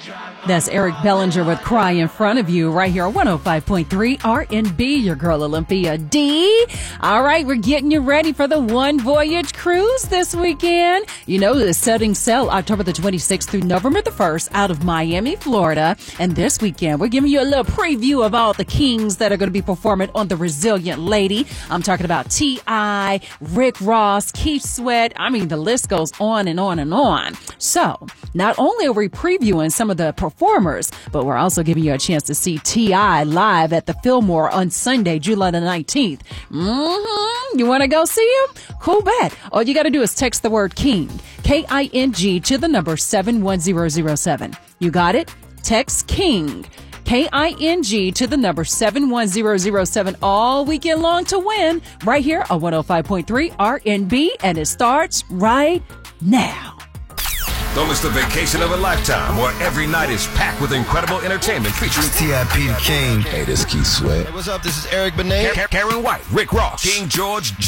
That's Eric Bellinger with Cry in Front of You right here on 105.3 R&B, your girl Olympia D. All right, we're getting you ready for the One Voyage Cruise this weekend. You know, it's setting sail October the 26th through November the 1st out of Miami, Florida. And this weekend, we're giving you a little preview of all the kings that are going to be performing on the Resilient Lady. I'm talking about T.I., Rick Ross, Keith Sweat. I mean, the list goes on and on and on. So, not only are we previewing some of the performers, but we're also giving you a chance to see T.I. live at the Fillmore on Sunday, July the 19th. You want to go see him? Cool bet. All you got to do is text the word KING, K-I-N-G, to the number 71007. You got it? Text KING, K-I-N-G, to the number 71007 all weekend long to win right here on 105.3 R&B, and it starts right now. Don't miss the vacation of a lifetime, where every night is packed with incredible entertainment featuring T.I.P. the King. Hey, this is Keith Sweat. Hey, what's up? This is Eric Benet. Karen White, Rick Ross, King George,